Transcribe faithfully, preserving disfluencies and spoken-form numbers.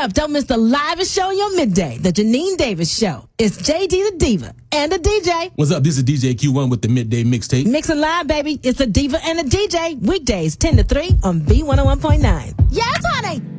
up? Don't miss the livest show on your midday, the Janine Davis Show. It's J D the Diva and the D J. What's up? This is D J Q one with the Midday Mixtape. Mixing live, baby. It's the Diva and the D J. Weekdays ten to three on B one oh one point nine. Yes, honey.